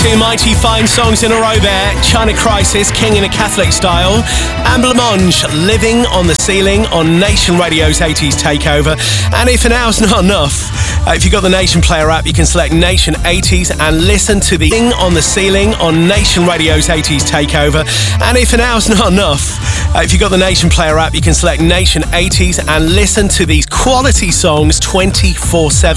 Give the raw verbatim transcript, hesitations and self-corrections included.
Two mighty fine songs in a row there. China Crisis, King in a Catholic Style. And Blancmange, Living on the Ceiling on Nation Radio's eighties Takeover. And if now's not enough, uh, if you've got the Nation Player app, you can select Nation eighties and listen to the King on the Ceiling on Nation Radio's eighties Takeover. And if now's not enough, uh, if you've got the Nation Player app, you can select Nation eighties and listen to these quality songs twenty-four seven.